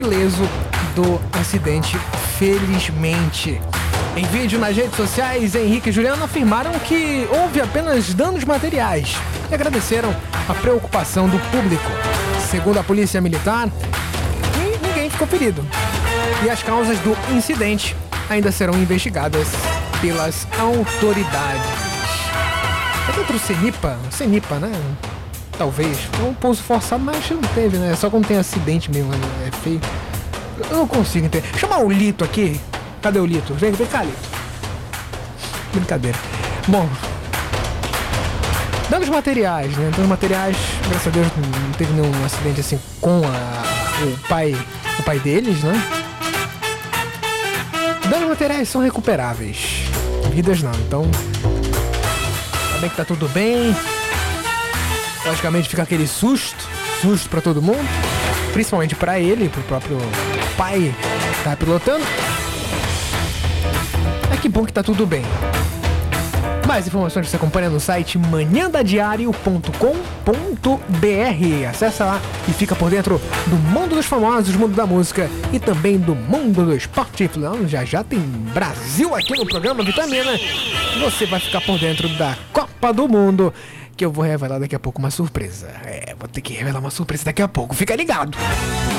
ileso do acidente, felizmente. Em vídeo nas redes sociais, Henrique e Juliano afirmaram que houve apenas danos materiais e agradeceram a preocupação do público. Segundo a polícia militar, ninguém ficou ferido. E as causas do incidente ainda serão investigadas pelas autoridades. É contra o CENIPA, né? Talvez. Foi um pouso forçado, mas não teve, né? Só quando tem acidente mesmo, é feio. Eu não consigo entender. Chamar o Lito aqui. Cadê o Lito? Vem cá, Lito. Brincadeira. Bom, danos materiais, né? Danos materiais, graças a Deus não teve nenhum acidente assim com o pai deles, né? Danos materiais são recuperáveis. Vidas não, então ainda bem que tá tudo bem. Logicamente fica aquele susto pra todo mundo, principalmente pra ele, pro próprio pai que tá pilotando. É que bom que tá tudo bem. Mais informações você acompanha no site manhandadiario.com.br. Acessa lá e fica por dentro do mundo dos famosos, mundo da música e também do mundo do esporte. Já tem Brasil aqui no programa Vitamina. Você vai ficar por dentro da Copa do Mundo, que eu vou revelar daqui a pouco uma surpresa. Vou ter que revelar uma surpresa daqui a pouco. Fica ligado!